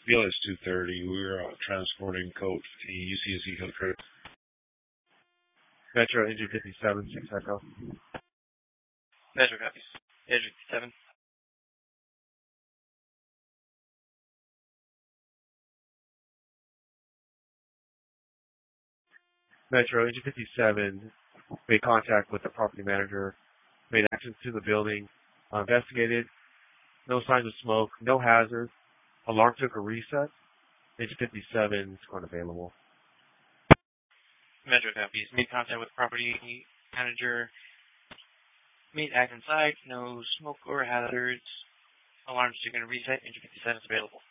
BLS 230. We were transporting code, the UCSC code credit. Metro Engine 57, 6 Echo. Metro copies. Engine 57. Metro Engine 57 made contact with the property manager, made access to the building, investigated, no signs of smoke, no hazard. Alarm took a reset. Engine 57 is unavailable. Metro copies. Made contact with property manager. Made act inside. No smoke or hazards. Alarms taken a reset. Engine 57 is available.